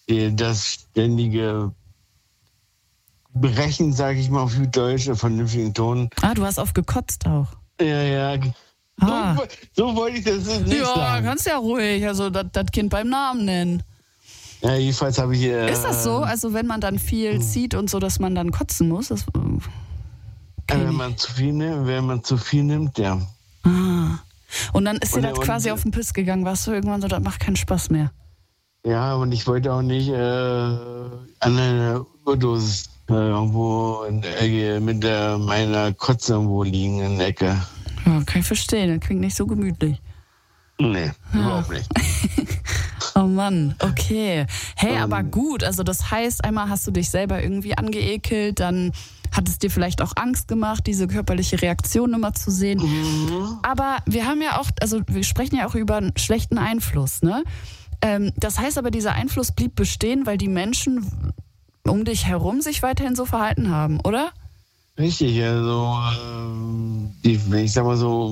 das ständige Brechen, sage ich mal auf gut Deutsch, einen vernünftigen Ton. Ah, du hast oft gekotzt auch. Ja. Ah. So wollte ich das nicht Ja, sagen. kannst ja ruhig, also das Kind beim Namen nennen. Ja, jedenfalls habe ich... Ist das so? Also wenn man dann viel zieht und so, dass man dann kotzen muss? Das, wenn man zu viel nimmt, ja. Ah. Und dann ist dir das quasi auf den Piss gegangen, warst du irgendwann so, das macht keinen Spaß mehr. Ja, und ich wollte auch nicht an einer Überdosis irgendwo in der Ecke mit meiner Kotze irgendwo liegen in der Ecke. Ja, kann ich verstehen, das klingt nicht so gemütlich. Nee, überhaupt nicht. Oh Mann, okay. Hey, aber gut, also das heißt, einmal hast du dich selber irgendwie angeekelt, dann hat es dir vielleicht auch Angst gemacht, diese körperliche Reaktion immer zu sehen. Mhm. Aber wir haben ja auch, also wir sprechen ja auch über einen schlechten Einfluss, ne? Das heißt aber, dieser Einfluss blieb bestehen, weil die Menschen um dich herum sich weiterhin so verhalten haben, oder? Richtig, also ich sag mal so,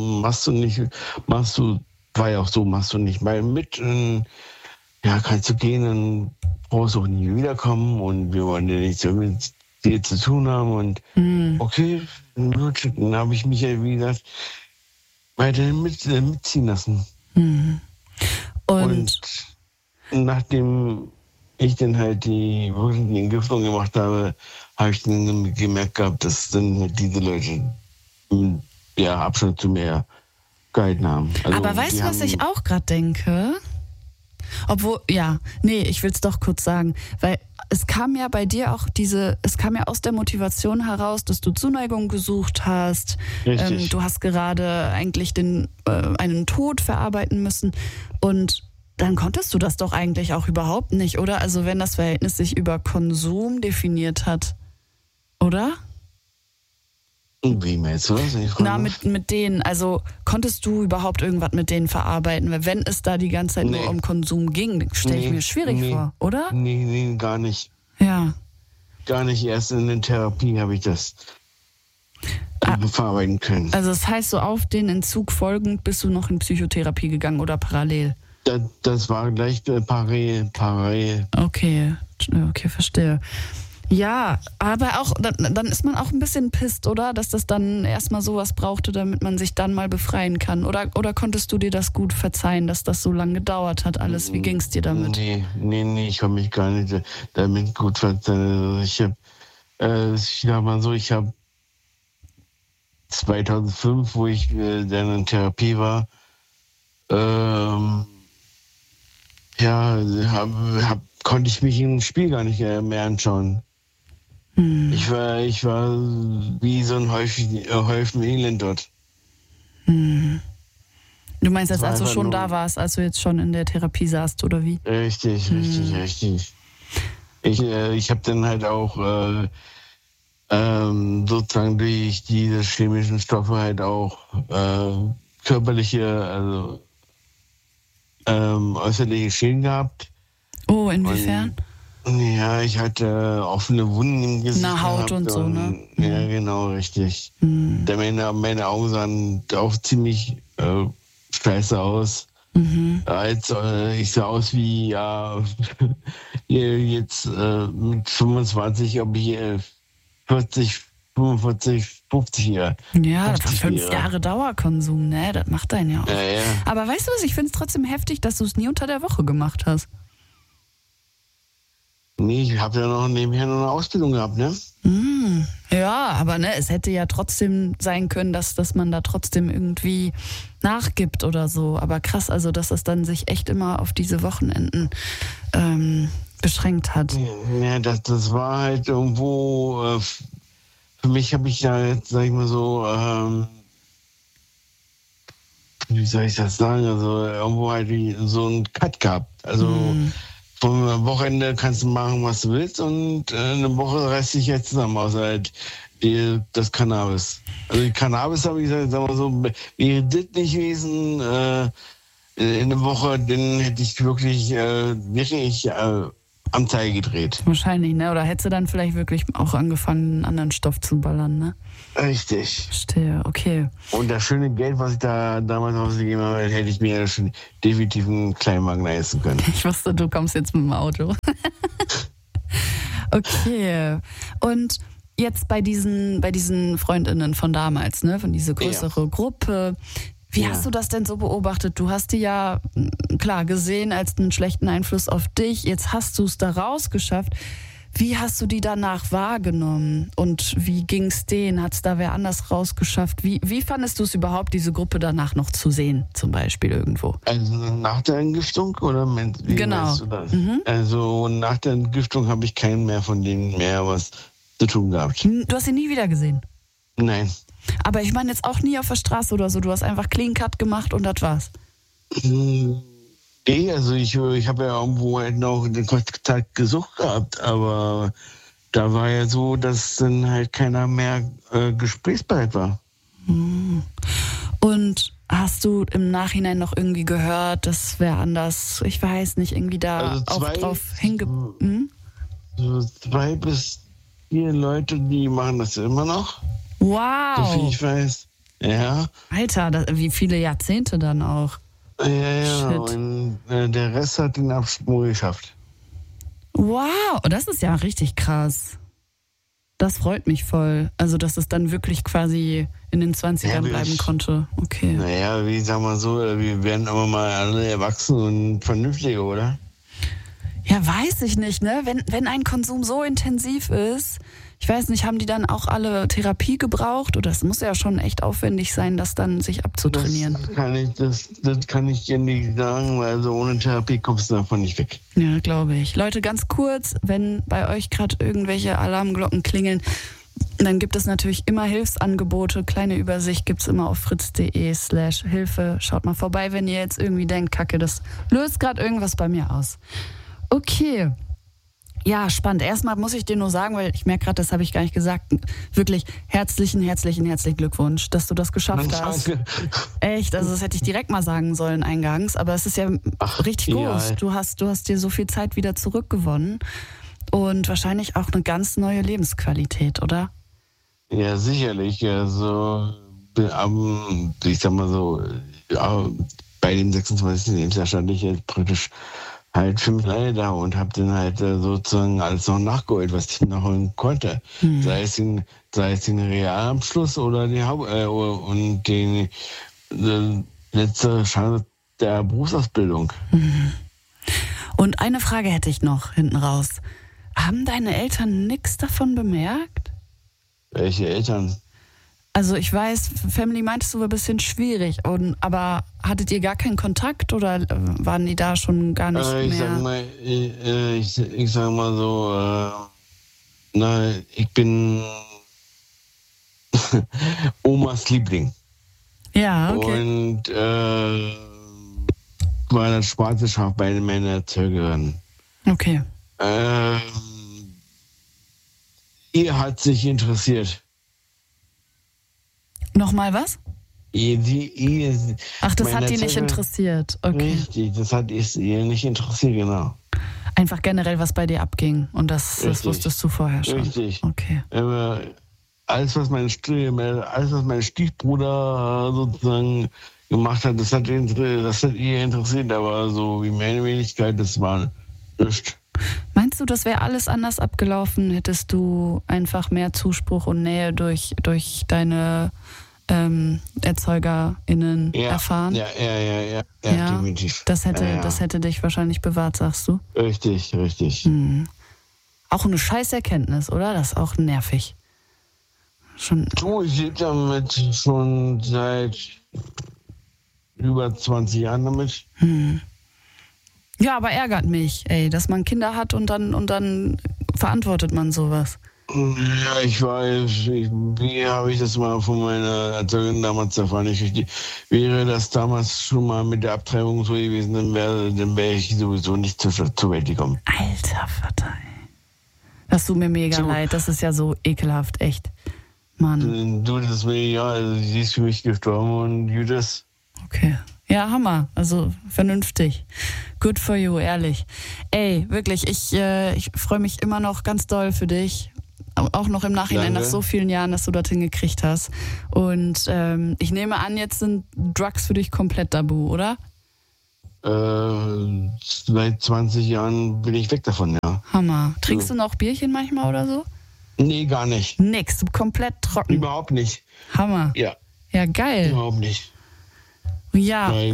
war ja auch so, machst du nicht mal mit, ja, kannst du gehen, dann brauchst du auch nie wiederkommen und wir wollen ja nichts mit dir zu tun haben und okay, gut, dann habe ich mich ja, wie gesagt, weiterhin mitziehen lassen. Mhm. Und nachdem ich dann halt die Entgiftung gemacht habe, habe ich dann gemerkt gehabt, dass dann diese Leute Abstand zu mir gehalten haben. Also, aber weißt du, was ich auch gerade denke? Obwohl, ich will es doch kurz sagen, weil es kam ja bei dir auch es kam ja aus der Motivation heraus, dass du Zuneigung gesucht hast. Du hast gerade eigentlich einen Tod verarbeiten müssen und dann konntest du das doch eigentlich auch überhaupt nicht, oder? Also wenn das Verhältnis sich über Konsum definiert hat, oder? Wie meinst du das? Na, mit denen, also konntest du überhaupt irgendwas mit denen verarbeiten? Weil wenn es da die ganze Zeit nur um Konsum ging, stelle ich mir schwierig vor, oder? Nee, gar nicht. Ja. Gar nicht, erst in der Therapie habe ich das verarbeiten können. Also das heißt, so auf den Entzug folgend bist du noch in Psychotherapie gegangen oder parallel? Das war gleich parallel. Okay, verstehe. Ja, aber auch, dann ist man auch ein bisschen pisst, oder? Dass das dann erstmal sowas brauchte, damit man sich dann mal befreien kann. Oder konntest du dir das gut verzeihen, dass das so lange gedauert hat alles? Wie ging's dir damit? Nee, ich kann mich gar nicht damit gut verzeihen. Ich habe 2005, wo ich dann in Therapie war, konnte ich mich im Spiel gar nicht mehr anschauen. Ich war wie so ein Häufen Elend dort. Du meinst, als du schon da warst, als du jetzt schon in der Therapie saßt, oder wie? Richtig. Ich habe dann halt auch sozusagen durch diese chemischen Stoffe halt auch körperliche, also äußerliche Schäden gehabt. Oh, inwiefern? Ja, ich hatte offene Wunden im Gesicht. Na, Haut und so, ne? Ja, genau, richtig. Meine Augen sahen auch ziemlich scheiße aus. Ich sah aus wie, jetzt mit 25, ob ich 40, 45, 50 Jahre. Ja, das war 5 Jahre Dauerkonsum, ne? Das macht einen ja auch. Ja. Aber weißt du was, ich finde es trotzdem heftig, dass du es nie unter der Woche gemacht hast. Nee, ich habe ja noch nebenher noch eine Ausbildung gehabt, ne? Ja, aber ne, es hätte ja trotzdem sein können, dass man da trotzdem irgendwie nachgibt oder so. Aber krass, also dass das dann sich echt immer auf diese Wochenenden beschränkt hat. Ja, das war halt irgendwo, für mich habe ich ja jetzt, sag ich mal so, wie soll ich das sagen, also irgendwo halt so einen Cut gehabt. Also vom Wochenende kannst du machen, was du willst und eine Woche reißt dich jetzt zusammen, außer halt das Cannabis. Also die Cannabis habe ich gesagt, sag mal so, wäre das nicht gewesen, in der Woche, dann hätte ich wirklich Anzeige gedreht. Wahrscheinlich, ne? Oder hättest du dann vielleicht wirklich auch angefangen, einen anderen Stoff zu ballern, ne? Richtig. Verstehe, okay. Und das schöne Geld, was ich da damals ausgegeben habe, hätte ich mir ja schon definitiv einen Kleinwagen leisten können. Ich wusste, du kommst jetzt mit dem Auto. Okay. Und jetzt bei diesen Freundinnen von damals, ne? Von dieser größere Gruppe. Wie hast du das denn so beobachtet? Du hast die ja, klar, gesehen als einen schlechten Einfluss auf dich. Jetzt hast du es da rausgeschafft. Wie hast du die danach wahrgenommen? Und wie ging es denen? Hat es da wer anders rausgeschafft? Wie fandest du es überhaupt, diese Gruppe danach noch zu sehen, zum Beispiel irgendwo? Also nach der Entgiftung oder wie genau. Meinst du das? Also nach der Entgiftung habe ich keinen mehr von denen mehr was zu tun gehabt. Du hast sie nie wieder gesehen? Nein. Aber ich meine jetzt auch nie auf der Straße oder so. Du hast einfach Clean Cut gemacht und das war's. Nee, also ich habe ja irgendwo halt noch den Kontakt gesucht gehabt, aber da war ja so, dass dann halt keiner mehr gesprächsbereit war. Und hast du im Nachhinein noch irgendwie gehört, das wäre anders, ich weiß nicht, irgendwie da Also auch drauf so 2 bis 4 Leute, die machen das immer noch. Wow. So viel ich weiß. Ja. Alter, wie viele Jahrzehnte dann auch. Ja. Shit. Und der Rest hat den Absprung geschafft. Wow, das ist ja richtig krass. Das freut mich voll. Also, dass es dann wirklich quasi in den 20ern bleiben konnte. Okay. Naja, wie sagen wir so, wir werden aber mal alle erwachsen und vernünftiger, oder? Ja, weiß ich nicht, ne? Wenn ein Konsum so intensiv ist, ich weiß nicht, haben die dann auch alle Therapie gebraucht? Oder es muss ja schon echt aufwendig sein, das dann sich abzutrainieren. Das kann ich dir nicht sagen, weil also ohne Therapie kommst du davon nicht weg. Ja, glaube ich. Leute, ganz kurz, wenn bei euch gerade irgendwelche Alarmglocken klingeln, dann gibt es natürlich immer Hilfsangebote. Kleine Übersicht gibt es immer auf fritz.de/Hilfe. Schaut mal vorbei, wenn ihr jetzt irgendwie denkt, Kacke, das löst gerade irgendwas bei mir aus. Okay. Ja, spannend. Erstmal muss ich dir nur sagen, weil ich merke gerade, das habe ich gar nicht gesagt, wirklich herzlichen Glückwunsch, dass du das geschafft hast. Danke. Echt, also das hätte ich direkt mal sagen sollen eingangs, aber es ist ja richtig groß. Du hast dir so viel Zeit wieder zurückgewonnen und wahrscheinlich auch eine ganz neue Lebensqualität, oder? Ja, sicherlich. Also, ich sag mal so, bei dem 26. Lebensjahr stand ich jetzt praktisch halt 5 Jahre da und habe dann halt sozusagen alles noch nachgeholt, was ich nachholen konnte. Sei es den Realabschluss oder und den letzte Chance der Berufsausbildung. Und eine Frage hätte ich noch hinten raus. Haben deine Eltern nichts davon bemerkt? Welche Eltern? Also ich weiß, Family meintest du war ein bisschen schwierig, aber hattet ihr gar keinen Kontakt oder waren die da schon gar nicht mehr? Ich sag mal so, ich bin Omas Liebling. Ja, okay. Und war das schwarze Schaf bei meiner Erzeugerin. Okay. Ihr hat sich interessiert. Nochmal was? Ach, das hat die nicht interessiert. Okay. Richtig, das hat ihr nicht interessiert, genau. Einfach generell, was bei dir abging. Und das wusstest du vorher schon. Richtig. Okay. Alles, was mein Stiefbruder sozusagen gemacht hat, das hat ihr interessiert, aber so wie meine Wenigkeit, das war nichts. Meinst du, das wäre alles anders abgelaufen? Hättest du einfach mehr Zuspruch und Nähe durch deine ErzeugerInnen erfahren? Ja, definitiv. Das hätte dich wahrscheinlich bewahrt, sagst du? Richtig. Auch eine scheiß Erkenntnis, oder? Das ist auch nervig. Ich lebe damit schon seit über 20 Jahren damit. Ja, aber ärgert mich, dass man Kinder hat und dann verantwortet man sowas. Ja, ich weiß, wie habe ich das mal von meiner Erzeugerin damals erfahren? Wäre das damals schon mal mit der Abtreibung so gewesen, dann wäre ich sowieso nicht zur Welt gekommen. Alter Vater, ey. Das tut mir mega leid, das ist ja so ekelhaft, echt. Mann. Du, das mir, also sie ist für mich gestorben und Judas. Okay. Ja, Hammer. Also vernünftig. Good for you, ehrlich. Ey, wirklich, ich freue mich immer noch ganz doll für dich. Auch noch im Nachhinein, nach so vielen Jahren, dass du dorthin gekriegt hast. Und ich nehme an, jetzt sind Drugs für dich komplett tabu, oder? Seit 20 Jahren bin ich weg davon, ja. Hammer. Trinkst du noch Bierchen manchmal oder so? Nee, gar nicht. Nix, komplett trocken. Überhaupt nicht. Hammer. Ja. Ja, geil. Überhaupt nicht. Ja. Weil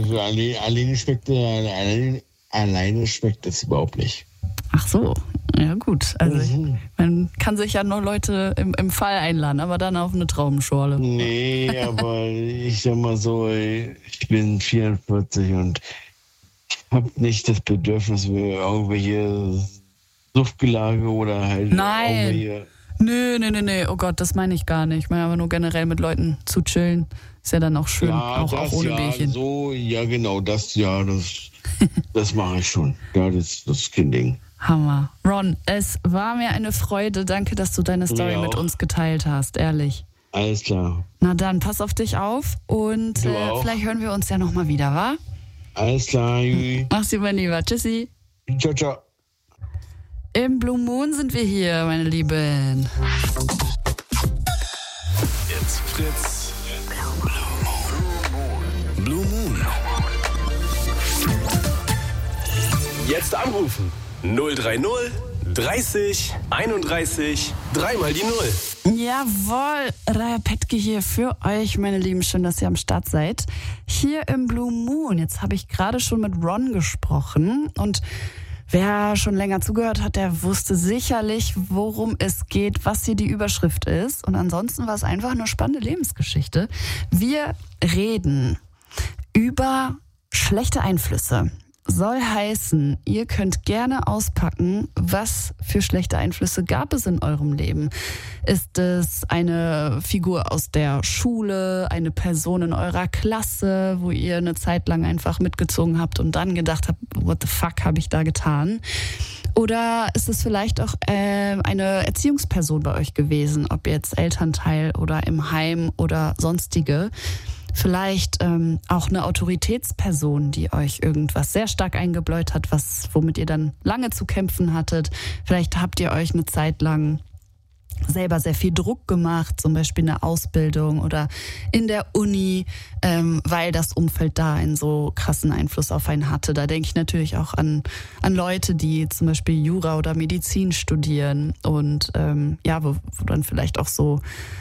alleine schmeckt das überhaupt nicht. Ach so. Ja, gut. Also man kann sich ja noch Leute im Fall einladen, aber dann auf eine Traubenschorle. Nee, aber ich sag mal so, ich bin 44 und habe nicht das Bedürfnis für irgendwelche Suftgelage oder halt irgendwelche... Nee. Oh Gott, das meine ich gar nicht. Ich meine aber nur generell mit Leuten zu chillen. Ist ja dann auch schön, ja, auch ohne Bierchen. So, ja, genau, das mache ich schon. Ja, das ist kein Ding. Hammer. Ron, es war mir eine Freude. Danke, dass du deine Story mit uns geteilt hast, ehrlich. Alles klar. Na dann, pass auf dich auf und vielleicht hören wir uns ja nochmal wieder, wa? Alles klar, Jui. Mach's gut, mein Lieber. Tschüssi. Ciao, ciao. Im Blue Moon sind wir hier, meine Lieben. It's Fritz. Blue Moon. Jetzt anrufen. 030 30 31 3 die 0. Jawohl, Raya Petke hier für euch, meine Lieben. Schön, dass ihr am Start seid. Hier im Blue Moon. Jetzt habe ich gerade schon mit Ron gesprochen und wer schon länger zugehört hat, der wusste sicherlich, worum es geht, was hier die Überschrift ist. Und ansonsten war es einfach eine spannende Lebensgeschichte. Wir reden über schlechte Einflüsse. Soll heißen, ihr könnt gerne auspacken, was für schlechte Einflüsse gab es in eurem Leben. Ist es eine Figur aus der Schule, eine Person in eurer Klasse, wo ihr eine Zeit lang einfach mitgezogen habt und dann gedacht habt, what the fuck habe ich da getan? Oder ist es vielleicht auch eine Erziehungsperson bei euch gewesen, ob jetzt Elternteil oder im Heim oder sonstige? Vielleicht auch eine Autoritätsperson, die euch irgendwas sehr stark eingebläut hat, womit ihr dann lange zu kämpfen hattet. Vielleicht habt ihr euch eine Zeit lang selber sehr viel Druck gemacht, zum Beispiel eine Ausbildung oder in der Uni, weil das Umfeld da einen so krassen Einfluss auf einen hatte. Da denke ich natürlich auch an Leute, die zum Beispiel Jura oder Medizin studieren und wo dann vielleicht auch so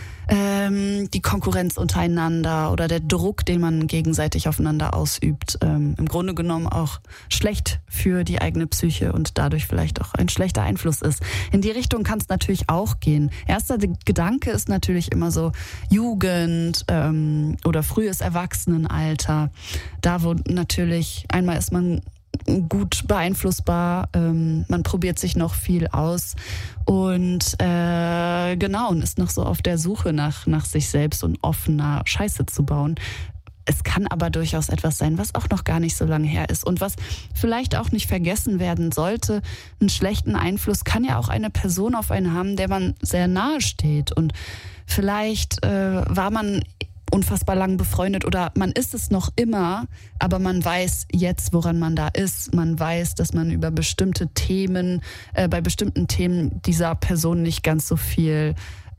die Konkurrenz untereinander oder der Druck, den man gegenseitig aufeinander ausübt, im Grunde genommen auch schlecht für die eigene Psyche und dadurch vielleicht auch ein schlechter Einfluss ist. In die Richtung kann es natürlich auch gehen. Erster Gedanke ist natürlich immer so Jugend oder frühes Erwachsenenalter. Da wo natürlich einmal ist man gut beeinflussbar, man probiert sich noch viel aus und und ist noch so auf der Suche nach sich selbst und offener Scheiße zu bauen. Es kann aber durchaus etwas sein, was auch noch gar nicht so lange her ist und was vielleicht auch nicht vergessen werden sollte. Einen schlechten Einfluss kann ja auch eine Person auf einen haben, der man sehr nahe steht und vielleicht war man unfassbar lang befreundet oder man ist es noch immer, aber man weiß jetzt, woran man da ist. Man weiß, dass man über bestimmte Themen, bei bestimmten Themen dieser Person nicht ganz so viel,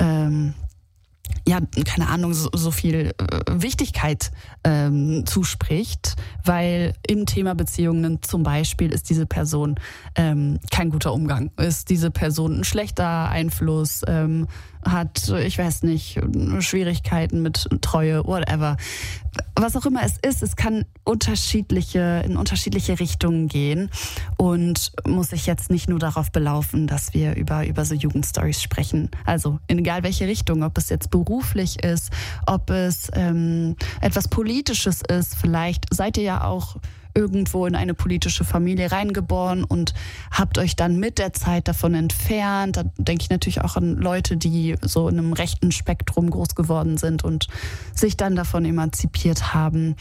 so viel Wichtigkeit zuspricht, weil im Thema Beziehungen zum Beispiel ist diese Person kein guter Umgang, ist diese Person ein schlechter Einfluss, hat, ich weiß nicht, Schwierigkeiten mit Treue, whatever. Was auch immer es ist, es kann in unterschiedliche Richtungen gehen und muss sich jetzt nicht nur darauf belaufen, dass wir über so Jugendstories sprechen. Also in egal welche Richtung, ob es jetzt beruflich ist, ob es etwas Politisches ist, vielleicht seid ihr ja auch irgendwo in eine politische Familie reingeboren und habt euch dann mit der Zeit davon entfernt. Da denke ich natürlich auch an Leute, die so in einem rechten Spektrum groß geworden sind und sich dann davon emanzipiert haben.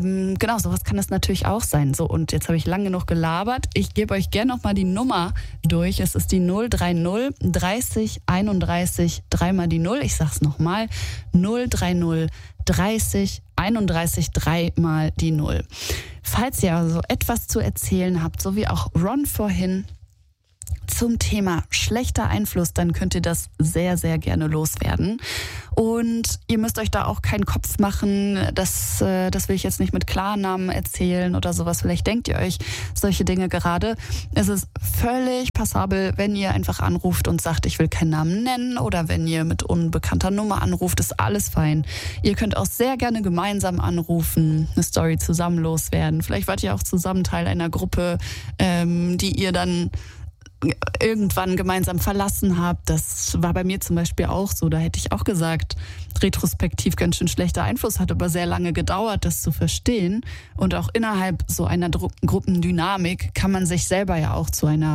Sowas kann das natürlich auch sein. So, und jetzt habe ich lang genug gelabert. Ich gebe euch gerne nochmal die Nummer durch. Es ist die 030 30 31 3 die 0. Ich sag's nochmal. 030 30 31 3 die 0. Falls ihr also etwas zu erzählen habt, so wie auch Ron vorhin, zum Thema schlechter Einfluss, dann könnt ihr das sehr, sehr gerne loswerden. Und ihr müsst euch da auch keinen Kopf machen, das will ich jetzt nicht mit Klarnamen erzählen oder sowas. Vielleicht denkt ihr euch solche Dinge gerade. Es ist völlig passabel, wenn ihr einfach anruft und sagt, ich will keinen Namen nennen, oder wenn ihr mit unbekannter Nummer anruft, ist alles fein. Ihr könnt auch sehr gerne gemeinsam anrufen, eine Story zusammen loswerden. Vielleicht wart ihr auch zusammen Teil einer Gruppe, die ihr dann irgendwann gemeinsam verlassen habt. Das war bei mir zum Beispiel auch so. Da hätte ich auch gesagt, retrospektiv ganz schön schlechter Einfluss, hat aber sehr lange gedauert, das zu verstehen. Und auch innerhalb so einer Gruppendynamik kann man sich selber ja auch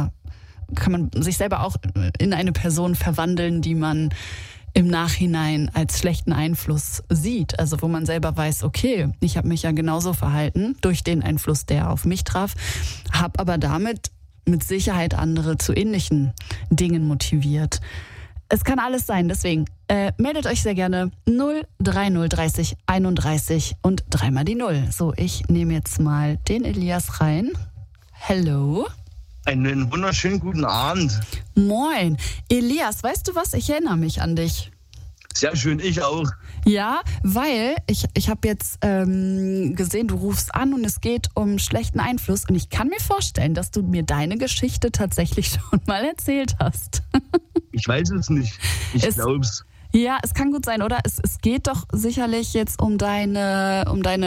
in eine Person verwandeln, die man im Nachhinein als schlechten Einfluss sieht. Also wo man selber weiß, okay, ich habe mich ja genauso verhalten durch den Einfluss, der auf mich traf, habe aber damit mit Sicherheit andere zu ähnlichen Dingen motiviert. Es kann alles sein, deswegen meldet euch sehr gerne 030 30 31 und 3 die 0. So, ich nehme jetzt mal den Elias rein. Hello. Einen wunderschönen guten Abend. Moin. Elias, weißt du was? Ich erinnere mich an dich. Sehr schön, ich auch. Ja, weil ich habe jetzt gesehen, du rufst an und es geht um schlechten Einfluss. Und ich kann mir vorstellen, dass du mir deine Geschichte tatsächlich schon mal erzählt hast. Ich weiß es nicht. Ich glaub's. Ja, es kann gut sein, oder? Es geht doch sicherlich jetzt um deine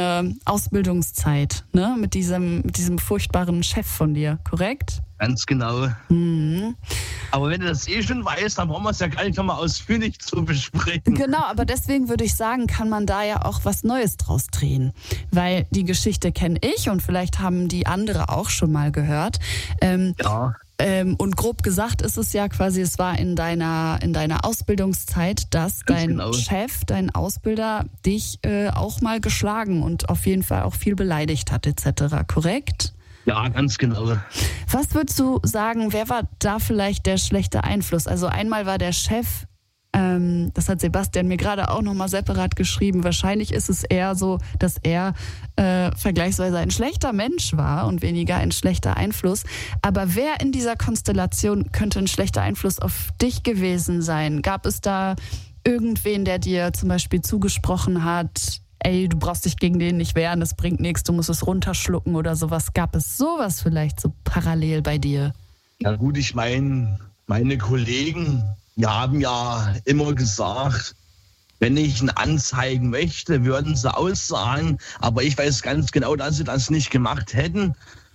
Ausbildungszeit, ne? Mit diesem furchtbaren Chef von dir, korrekt? Ganz genau. Mhm. Aber wenn du das schon weißt, dann brauchen wir es ja gar nicht nochmal ausführlich zu besprechen. Genau, aber deswegen würde ich sagen, kann man da ja auch was Neues draus drehen. Weil die Geschichte kenne ich und vielleicht haben die andere auch schon mal gehört. Ja. Und grob gesagt ist es ja quasi, es war in deiner Ausbildungszeit, dass dein Chef, dein Ausbilder dich auch mal geschlagen und auf jeden Fall auch viel beleidigt hat etc., korrekt? Ja, ganz genau. Was würdest du sagen, wer war da vielleicht der schlechte Einfluss? Also einmal war der Chef, das hat Sebastian mir gerade auch nochmal separat geschrieben, wahrscheinlich ist es eher so, dass er vergleichsweise ein schlechter Mensch war und weniger ein schlechter Einfluss. Aber wer in dieser Konstellation könnte ein schlechter Einfluss auf dich gewesen sein? Gab es da irgendwen, der dir zum Beispiel zugesprochen hat, ey, du brauchst dich gegen den nicht wehren, das bringt nichts, du musst es runterschlucken oder sowas? Gab es sowas vielleicht so parallel bei dir? Ja gut, ich meine, meine Kollegen, die haben ja immer gesagt, wenn ich ihn anzeigen möchte, würden sie aussagen, aber ich weiß ganz genau, dass sie das nicht gemacht hätten,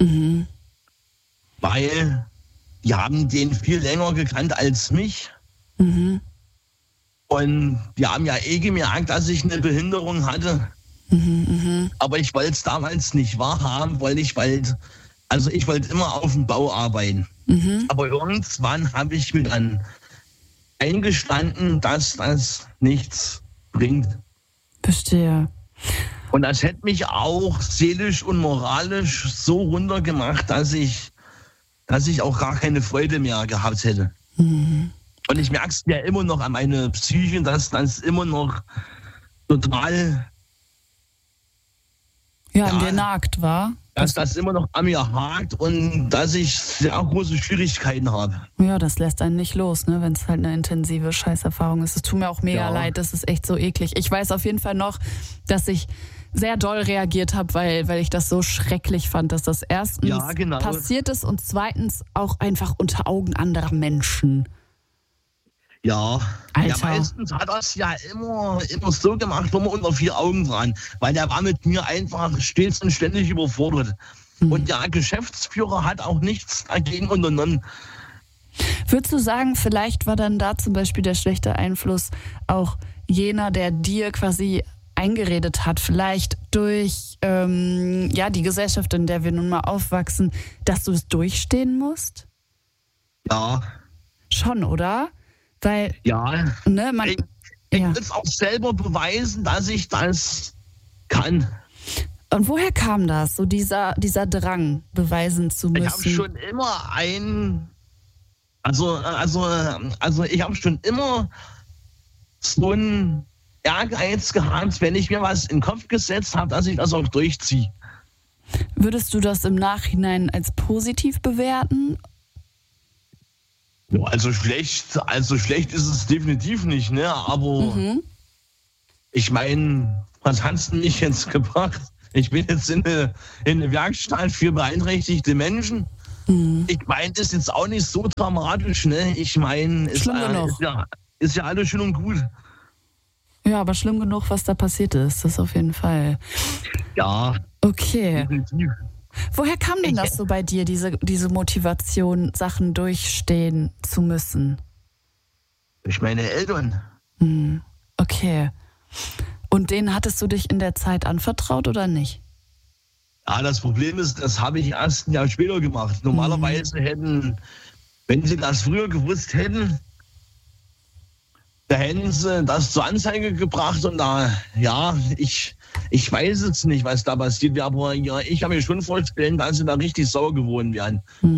weil die haben den viel länger gekannt als mich. Mhm. Und die haben ja gemerkt, dass ich eine Behinderung hatte. Aber ich wollte es damals nicht wahrhaben, weil ich wollte immer auf dem Bau arbeiten. Aber irgendwann habe ich mir dann eingestanden, dass das nichts bringt. Verstehe. Und das hätte mich auch seelisch und moralisch so runtergemacht, dass ich auch gar keine Freude mehr gehabt hätte. Und ich merke es ja immer noch an meine Psyche, dass das immer noch total an dir nagt, war? Dass das immer noch an mir hakt und dass ich sehr große Schwierigkeiten habe. Ja, das lässt einen nicht los, ne, wenn es halt eine intensive Scheißerfahrung ist. Es tut mir auch mega leid, das ist echt so eklig. Ich weiß auf jeden Fall noch, dass ich sehr doll reagiert habe, weil ich das so schrecklich fand, dass das erstens passiert ist und zweitens auch einfach unter Augen anderer Menschen. Ja, Alter. Ja, meistens hat er es ja immer so gemacht, wo man unter 4 Augen dran, weil der war mit mir einfach stets und ständig überfordert. Und der Geschäftsführer hat auch nichts dagegen unternommen. Würdest du sagen, vielleicht war dann da zum Beispiel der schlechte Einfluss auch jener, der dir quasi eingeredet hat, vielleicht durch die Gesellschaft, in der wir nun mal aufwachsen, dass du es durchstehen musst? Ja. Schon, oder? Weil, ich will es auch selber beweisen, dass ich das kann. Und woher kam das, so dieser Drang, beweisen zu müssen? Ich habe schon immer Also ich habe schon immer so einen Ehrgeiz gehabt, wenn ich mir was in den Kopf gesetzt habe, dass ich das auch durchziehe. Würdest du das im Nachhinein als positiv bewerten? Ja, also schlecht ist es definitiv nicht, ne? Aber ich meine, was hat's denn mich jetzt gebracht? Ich bin jetzt in eine Werkstatt für beeinträchtigte Menschen. Ich meine, das ist jetzt auch nicht so dramatisch, ne? Ich meine, ist ja alles schön und gut. Ja, aber schlimm genug, was da passiert ist, das auf jeden Fall. Ja. Okay. Definitiv. Woher kam denn das so bei dir, diese Motivation, Sachen durchstehen zu müssen? Durch meine Eltern. Okay. Und denen hattest du dich in der Zeit anvertraut oder nicht? Ja, das Problem ist, das habe ich erst ein Jahr später gemacht. Normalerweise wenn sie das früher gewusst hätten, da hätten sie das zur Anzeige gebracht und ich weiß jetzt nicht, was da passiert wäre, aber ja, ich kann mir schon vorstellen, dass sie da richtig sauer geworden wären.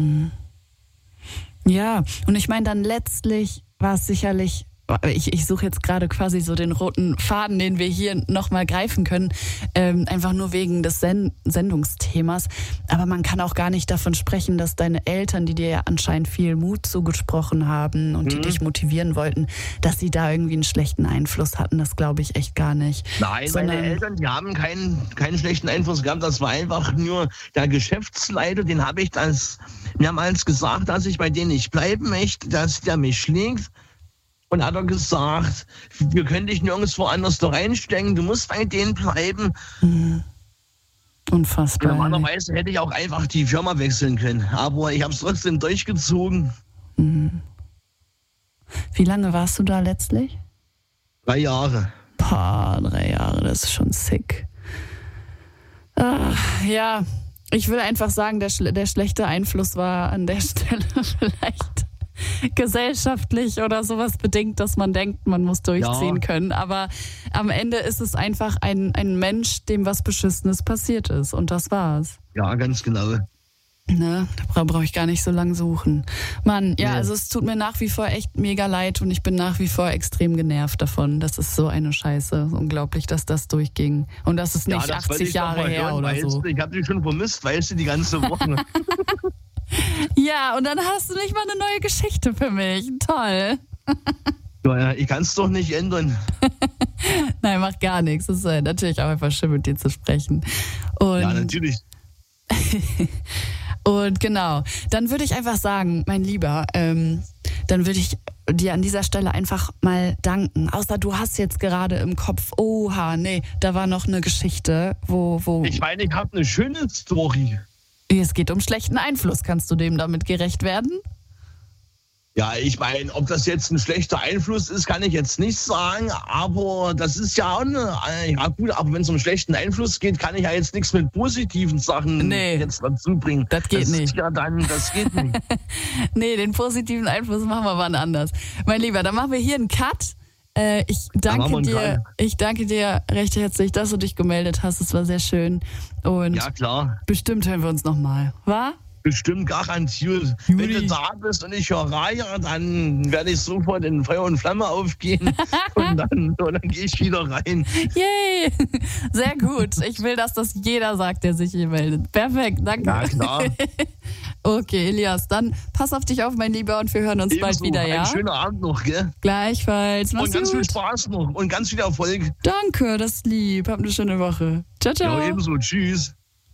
Ja, und ich meine dann letztlich war es sicherlich, ich suche jetzt gerade quasi so den roten Faden, den wir hier nochmal greifen können, einfach nur wegen des Sendungsthemas. Aber man kann auch gar nicht davon sprechen, dass deine Eltern, die dir ja anscheinend viel Mut zugesprochen haben und die dich motivieren wollten, dass sie da irgendwie einen schlechten Einfluss hatten. Das glaube ich echt gar nicht. Nein, meine Eltern, die haben keinen schlechten Einfluss gehabt. Das war einfach nur der Geschäftsleiter, den habe ich mehrmals gesagt, dass ich bei denen nicht bleiben möchte, dass der mich schlägt. Und hat er gesagt, wir können dich nirgendwo anders da reinstecken, du musst bei denen bleiben. Unfassbar. Normalerweise hätte ich auch einfach die Firma wechseln können, aber ich habe es trotzdem durchgezogen. Wie lange warst du da letztlich? 3 Jahre. 3 Jahre, das ist schon sick. Ja, ich will einfach sagen, der schlechte Einfluss war an der Stelle vielleicht gesellschaftlich oder sowas bedingt, dass man denkt, man muss durchziehen können. Aber am Ende ist es einfach ein Mensch, dem was Beschissenes passiert ist. Und das war's. Ja, ganz genau. Ne, da brauche ich gar nicht so lange suchen. Mann, ja, also es tut mir nach wie vor echt mega leid und ich bin nach wie vor extrem genervt davon. Das ist so eine Scheiße. Unglaublich, dass das durchging. Und das ist nicht 80 Jahre her oder so. Ich habe dich schon vermisst, weißt du, die ganze Woche. Ja, und dann hast du nicht mal eine neue Geschichte für mich. Toll. Ja, ich kann es doch nicht ändern. Nein, macht gar nichts. Es ist natürlich auch einfach schön, mit dir zu sprechen. Und ja, natürlich. Und genau, dann würde ich einfach sagen, mein Lieber, dann würde ich dir an dieser Stelle einfach mal danken. Außer du hast jetzt gerade im Kopf, oha, nee, da war noch eine Geschichte, wo... Ich meine, ich habe eine schöne Story. Es geht um schlechten Einfluss. Kannst du dem damit gerecht werden? Ja, ich meine, ob das jetzt ein schlechter Einfluss ist, kann ich jetzt nicht sagen, aber das ist ja auch ja gut, aber wenn es um schlechten Einfluss geht, kann ich ja jetzt nichts mit positiven Sachen jetzt dazu bringen. Das geht nicht. Das geht nicht. Nee, den positiven Einfluss machen wir wann anders. Mein Lieber, dann machen wir hier einen Cut. Ich danke dir recht herzlich, dass du dich gemeldet hast. Es war sehr schön. Und ja, klar. Bestimmt hören wir uns nochmal. Wa? Bestimmt, garantiert. Wenn du da bist und ich höre Raya, dann werde ich sofort in Feuer und Flamme aufgehen und dann gehe ich wieder rein. Yay! Sehr gut. Ich will, dass das jeder sagt, der sich hier meldet. Perfekt, danke. Ja, klar. Okay, Elias, dann pass auf dich auf, mein Lieber, und wir hören uns bald wieder, ja? Einen schönen Abend noch, gell? Gleichfalls. Mach's und ganz gut. viel Spaß noch und ganz viel Erfolg. Danke, das ist lieb. Hab eine schöne Woche. Ciao, ciao. Ja, ebenso. Tschüss.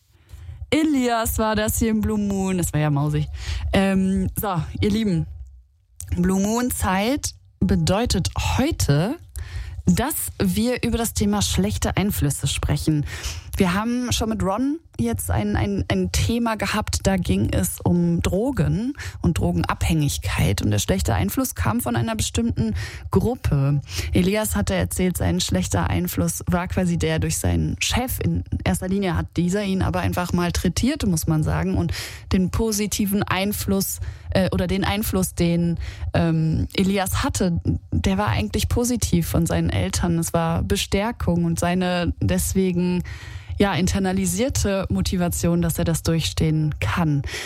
Elias war das hier im Blue Moon. Das war ja mausig. So, ihr Lieben, Blue Moon Zeit bedeutet heute, dass wir über das Thema schlechte Einflüsse sprechen. Wir haben schon mit Ron jetzt ein Thema gehabt, da ging es um Drogen und Drogenabhängigkeit und der schlechte Einfluss kam von einer bestimmten Gruppe. Elias hatte erzählt, sein schlechter Einfluss war quasi der durch seinen Chef. In erster Linie hat dieser ihn aber einfach malträtiert, muss man sagen, und den positiven Einfluss oder den Einfluss, den Elias hatte, der war eigentlich positiv von seinen Eltern. Es war Bestärkung und seine deswegen internalisierte Motivation, dass er das durchstehen kann.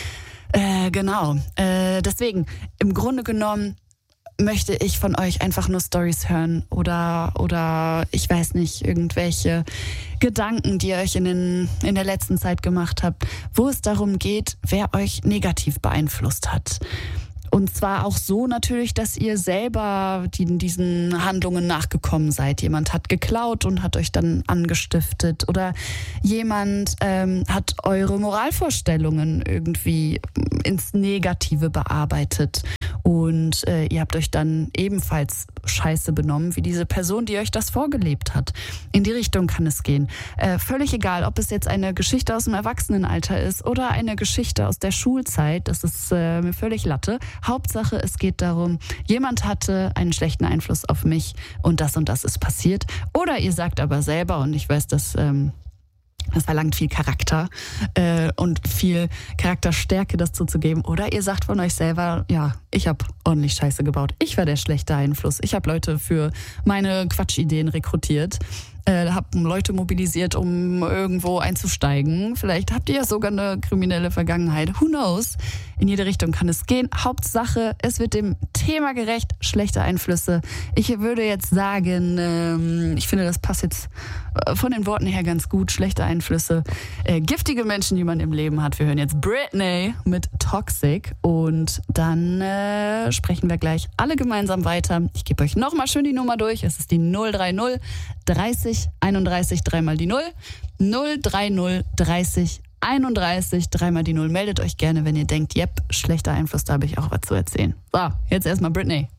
Genau. Deswegen, im Grunde genommen möchte ich von euch einfach nur Storys hören oder ich weiß nicht, irgendwelche Gedanken, die ihr euch in der letzten Zeit gemacht habt, wo es darum geht, wer euch negativ beeinflusst hat. Und zwar auch so natürlich, dass ihr selber diesen Handlungen nachgekommen seid. Jemand hat geklaut und hat euch dann angestiftet oder jemand hat eure Moralvorstellungen irgendwie ins Negative bearbeitet. Und ihr habt euch dann ebenfalls scheiße benommen, wie diese Person, die euch das vorgelebt hat. In die Richtung kann es gehen. Völlig egal, ob es jetzt eine Geschichte aus dem Erwachsenenalter ist oder eine Geschichte aus der Schulzeit. Das ist mir völlig Latte. Hauptsache, es geht darum, jemand hatte einen schlechten Einfluss auf mich und das ist passiert. Oder ihr sagt aber selber, und ich weiß, dass das verlangt viel Charakter und viel Charakterstärke, das zuzugeben. Oder ihr sagt von euch selber, ja, ich habe ordentlich Scheiße gebaut. Ich war der schlechte Einfluss. Ich habe Leute für meine Quatschideen rekrutiert. Habe Leute mobilisiert, um irgendwo einzusteigen. Vielleicht habt ihr ja sogar eine kriminelle Vergangenheit. Who knows? In jede Richtung kann es gehen. Hauptsache, es wird dem Thema gerecht. Schlechte Einflüsse. Ich würde jetzt sagen, ich finde, das passt jetzt von den Worten her ganz gut. Schlechte Einflüsse. Giftige Menschen, die man im Leben hat. Wir hören jetzt Britney mit Toxic. Und dann sprechen wir gleich alle gemeinsam weiter. Ich gebe euch nochmal schön die Nummer durch. Es ist die 030 30 31 3 die 0. 030 30 31 3 die 0. Meldet euch gerne, wenn ihr denkt, yep, schlechter Einfluss, da habe ich auch was zu erzählen. So, jetzt erstmal Britney.